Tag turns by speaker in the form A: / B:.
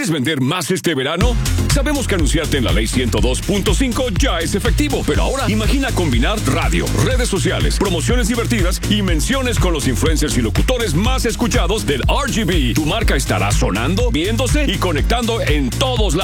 A: ¿Quieres vender más este verano? Sabemos que anunciarte en la Ley 102.5 ya es efectivo, pero ahora imagina combinar radio, redes sociales, promociones divertidas y menciones con los influencers y locutores más escuchados del RGB. Tu marca estará sonando, viéndose y conectando en todos lados.